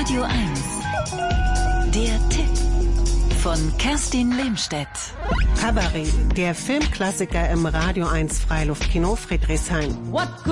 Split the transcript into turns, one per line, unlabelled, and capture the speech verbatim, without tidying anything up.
Radio eins. Der Tipp von Kerstin Lehmstedt.
Cabaret, der Filmklassiker im Radio eins Freiluftkino Friedrichshain.
What